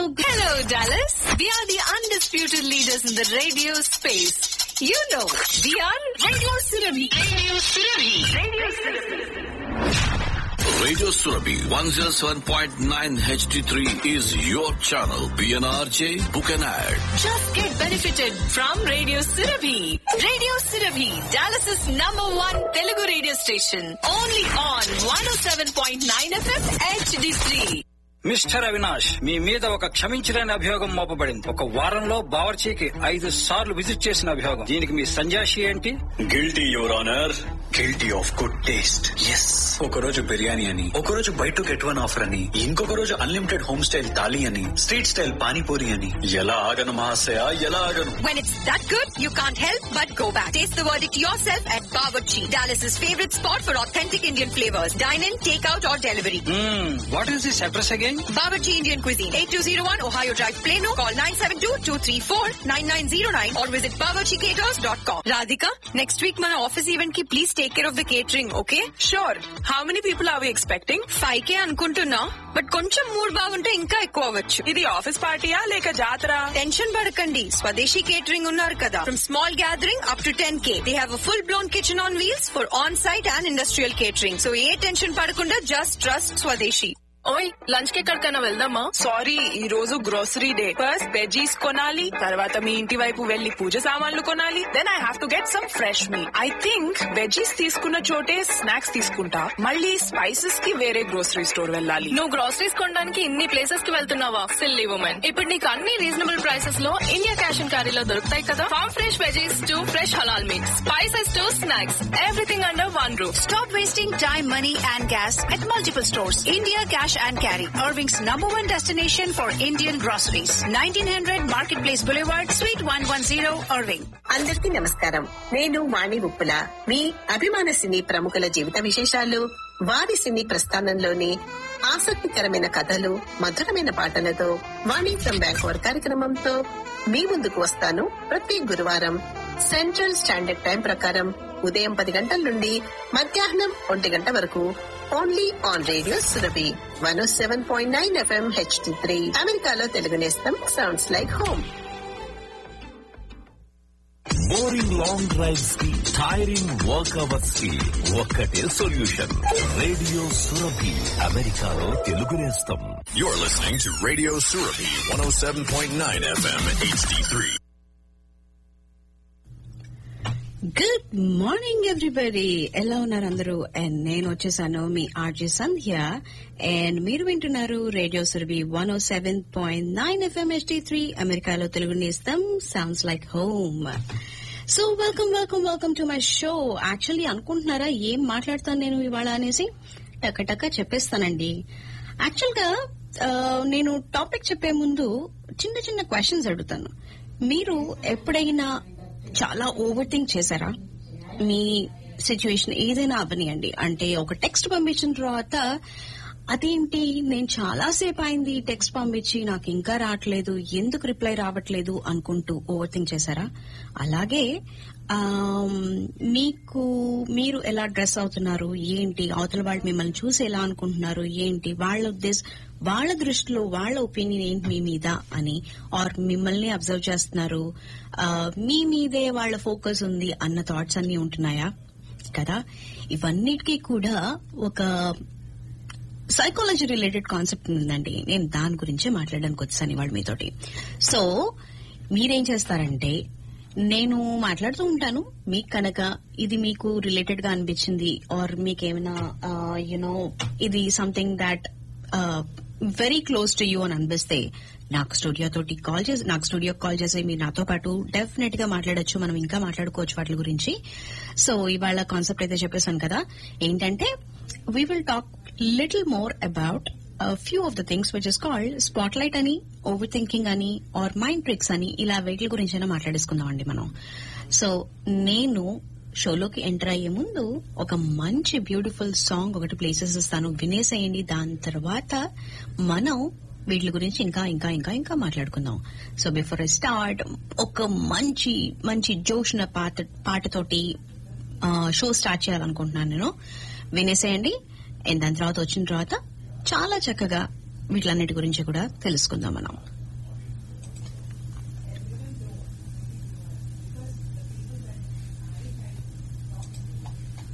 Hello, Dallas. We are the undisputed leaders in the radio space. You know, we are Radio Surabhi. Radio Surabhi. Radio Surabhi. Radio Surabhi 107.9 HD3 is your channel. PNRJ, book an ad. Just get benefited from Radio Surabhi. Radio Surabhi, Dallas's #1 Telugu radio station. Only on 107.9 FM HD3. Mister Avinash, మీ మీద ఒక క్షమించలేని అభియోగం మోపబడింది. ఒక వారంలో బావర్చీకి 5 సార్లు visit చేసిన అభియోగం. దీనికి మీ సంజాషి ఏంటి? Guilty your honour, guilty of good taste. Yes, ఒక రోజు బిర్యానీ అని, ఒక రోజు బై టు గెట్ 1 ఆఫర్ అని, ఇంకొక రోజు అన్లిమిటెడ్ హోమ్ స్టైల్ థాలీ అని, స్ట్రీట్ స్టైల్ పానీపూరి అని. ఎలా ఆగను మహాశయ, ఎలా ఆగను? When it's that good, you can't help but go back. Taste the verdict yourself at Bawarchi, Dallas's favorite spot for authentic Indian flavors. Dine in, take out or delivery. What is this address again? Bawarchi Indian Cuisine, 8201 Ohio Drive, Plano. Call 972-234-9909 or visit bawarchicaters.com. Radhika, next week mana office event ki please take care of the catering, okay? Sure. How many people are we expecting? 5K అనుకుంటున్నా, but కొంచెం mood బాగుంటే ఇంకా ఎక్కువ అవ్వచ్చు. ఇది office పార్టీయా లేక జాతర? టెన్షన్ పడకండి, స్వదేశీ కేటరింగ్ ఉన్నారు కదా. From small gathering up to 10K, they have a full blown kitchen on wheels for on-site and industrial catering. So A tension పడకుండా just trust స్వదేశీ. ఓయ్, లంచ్ కి ఎక్కడికైనా వెళ్దామా? సారీ, ఈ రోజు గ్రోసరీ డే. ఫస్ట్ వెజీస్ కొనాలి, తర్వాత మీ ఇంటి వైపు వెళ్లి పూజ సామాన్లు కొనాలి. Then I have to get some fresh meet. I think veggies తీసుకున్న చోటే స్నాక్స్ తీసుకుంటా, మళ్ళీ స్పైసెస్ కి వేరే గ్రోసరీ స్టోర్ వెళ్ళాలి. నువ్వు గ్రోసరీస్ కొనడానికి ఇన్ని ప్లేసెస్ కి వెళ్తున్నావా? Silly women. ఇప్పుడు నీకు అన్ని రీజనబుల్ ప్రైసెస్ లో ఇండియా క్యాష్ అండ్ క్యారీలో దొరుకుతాయి కదా. Form fresh veggies to fresh halal meets, spices to snacks, everything under one roof. Stop wasting time, money and gas at multiple stores. India Cash and Carry, Irving's #1 destination for Indian groceries. 1900 Marketplace Boulevard, Suite 110, Irving. అందరికీ నమస్కారం. నేను వాణి ఉప్పుల. మీ అభిమాన సినీ ప్రముఖుల జీవిత విశేషాలు, వారి సినీ ప్రస్థానంలోని ఆసక్తికరమైన కథలు, మధురమైన పాటలతో వాణి ఫ్రమ్ బ్యాంకోర్ కార్యక్రమంతో మీ ముందుకు వస్తాను. ప్రతి గురువారం సెంట్రల్ స్టాండర్డ్ టైం ప్రకారం ఉదయం 10 గంటల నుండి మధ్యాహ్నం 1 గంట వరకు. Only on radio Surabhi 107.9 FM HD3. అమెరికాలో తెలుగు నేస్తం sounds like home. Boring long drives కి, టైరింగ్ వర్క్ అవర్స్ కి ఒక్కటే సొల్యూషన్. రేడియో సురభి, అమెరికాలో తెలుగు నేస్తం. You're listening to Radio Surabhi 107.9 FM HD3. Good morning everybody, ఎలా ఉన్నారు అందరూ? అండ్ నేను వచ్చేసాను మీ ఆర్జే సంధ్య, అండ్ మీరు వింటున్నారు రేడియో సురభి 107.9 FM HD3, అమెరికాలో తెలుగు నేస్తం sounds like home. So welcome to my show. Actually అనుకుంటున్నారా ఏం మాట్లాడతాను నేను ఇవాళ అనేసి? టక చెప్పేస్తానండి. యాక్చువల్ గా నేను టాపిక్ చెప్పే ముందు చిన్న క్వశ్చన్స్ అడుగుతాను. మీరు ఎప్పుడైనా చాలా ఓవర్ థింక్ చేశారా? మీ సిచ్యువేషన్ ఏదైనా అవనియండి. అంటే ఒక టెక్స్ట్ పంపించిన తర్వాత అదేంటి నేను చాలా సేపు అయింది టెక్స్ట్ పంపించి నాకు ఇంకా రావట్లేదు, ఎందుకు రిప్లై రావట్లేదు అనుకుంటూ ఓవర్ థింక్ చేశారా? అలాగే మీరు ఎలా డ్రెస్ అవుతున్నారు ఏంటి, అవతల వాళ్ళు మిమ్మల్ని చూసి ఎలా అనుకుంటున్నారు ఏంటి, వాళ్ళ దృష్టిలో వాళ్ళ ఒపీనియన్ ఏంటి మీ మీద అని, ఆర్ మిమ్మల్ని అబ్జర్వ్ చేస్తున్నారు, మీ మీదే వాళ్ళ ఫోకస్ ఉంది అన్న థాట్స్ అన్ని ఉంటున్నాయా కదా? ఇవన్నిటికీ కూడా ఒక సైకాలజీ రిలేటెడ్ కాన్సెప్ట్ ఉందండి. నేను దాని గురించే మాట్లాడడానికి వచ్చాను ఇవాళ మీతోటి. సో మీరేం చేస్తారంటే, నేను మాట్లాడుతూ ఉంటాను, మీకు కనుక ఇది మీకు రిలేటెడ్ గా అనిపించింది, ఆర్ మీకేమైనా ఇది something that very close to you అని అనిపిస్తే నాకు స్టూడియోకి కాల్ చేసి మీరు నాతో పాటు డెఫినెట్ గా మాట్లాడొచ్చు, మనం ఇంకా మాట్లాడుకోవచ్చు వాటి గురించి. సో ఇవాళ కాన్సెప్ట్ అయితే చెప్పేశాను కదా, ఏంటంటే we will talk little more about a few of the things which is called spotlight అని, overthinking అని, or mind tricks అని, ఇలా వేటి గురించైనా మాట్లాడేసుకుందామండి మనం. సో నేను షోలోకి ఎంటర్ అయ్యే ముందు ఒక మంచి బ్యూటిఫుల్ సాంగ్ ఒకటి ప్లేసెస్ ఇస్తాను, వినేసేయండి. దాని తర్వాత మనం వీటి గురించి ఇంకా ఇంకా ఇంకా ఇంకా మాట్లాడుకుందాం. సో బిఫోర్ ఐ స్టార్ట్ ఒక మంచి మంచి జోష్న పాటతోటి షో స్టార్ట్ చేయాలనుకుంటున్నాను నేను. వినేసేయండి. దాని తర్వాత వచ్చిన తర్వాత చాలా చక్కగా వీటిలన్నిటి గురించి కూడా తెలుసుకుందాం మనం.